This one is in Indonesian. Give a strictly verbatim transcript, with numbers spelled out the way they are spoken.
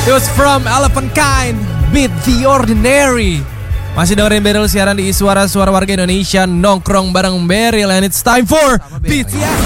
It was from Elephant Kind, Beat the Ordinary. Masih dengerin Beryl siaran di Suara Suara Warga Indonesia, nongkrong bareng Beryl, and it's time for B T S.